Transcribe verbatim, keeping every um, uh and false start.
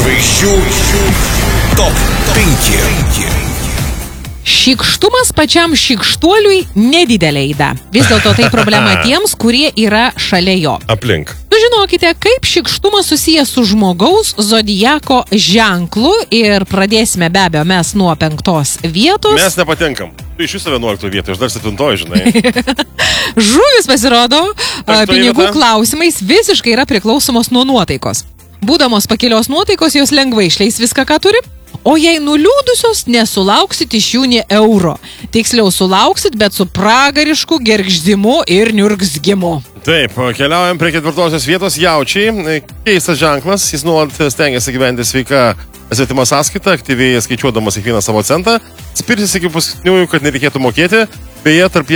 Žvaigždžių top penki. Šykštumas pačiam šykštuoliui nedidelė įda. Vis dėlto tai problema tiems, kurie yra šalia jo. Aplink. Sužinokite, kaip šykštumas susijęs su žmogaus zodiako ženklu ir pradėsime be abejo mes nuo penktos vietos. Mes nepatenkam. Tu iš viso vienuoliktoje vietoje, aš dar septintoje, žinai. Žuvis pasirodo, Penktoji pinigų vieta. klausimais visiškai yra priklausomos nuo nuotaikos. Būdamos pakilios nuotaikos, jos lengvai išleis viską, ką turi. O jei nuliūdusios, nesulauksit iš jų nė euro. Tiksliau sulauksit, bet su pragarišku gergždimu ir niurgzgimu. Taip, keliaujam prie ketvirtosios vietos. Jaučiai. Keistas ženklas, jis nuolat stengiasi gyventi sveika svetima sąskaita, aktyviai skaičiuodamas kiekvieną savo centą. Spirsis iki paskutiniųjų, kad nereikėtų mokėti. Beje, tarp